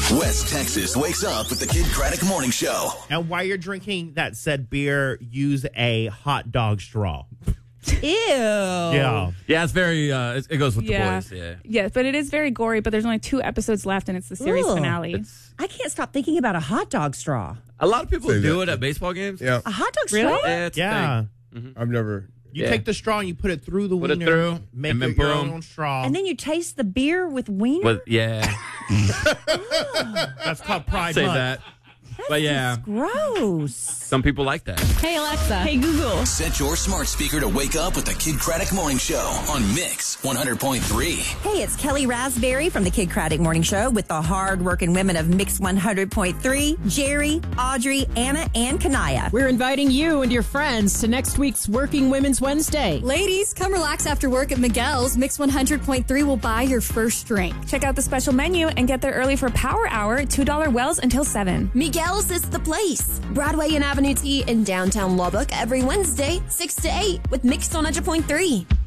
West Texas wakes up with the Kid Craddock Morning Show. And while you're drinking that said beer, use a hot dog straw. Ew. Yeah. Yeah, it's very, it goes with the boys. Yeah. Yes, but it is very gory, but there's only 2 episodes left, and it's the series Ugh. finale. I can't stop thinking about a hot dog straw. A lot of people Say do that. it at baseball games. Yeah. A hot dog Really? straw? Yeah. It's a Yeah. thing. I've never. You Yeah. take the straw and you put it through the Put it wiener. through, Make and then it your boom. own straw. And then you taste the beer with wiener? But yeah, That's called Pride say Month. that. But yeah, Gross. some people like that. Hey, Alexa. Hey, Google. Set your smart speaker to wake up with the Kid Craddock Morning Show on Mix 100.3. Hey, it's Kelly Raspberry from the Kid Craddock Morning Show with the hard-working women of Mix 100.3, Jerry, Audrey, Anna, and Kanaya. We're inviting you and your friends to next week's Working Women's Wednesday. Ladies, come relax after work at Miguel's. Mix 100.3 will buy your first drink. Check out the special menu and get there early for Power Hour, $2 wells until 7. Miguel's is the place. Broadway and Avenue T in downtown Lubbock every Wednesday, 6 to 8 with Mix 100.3.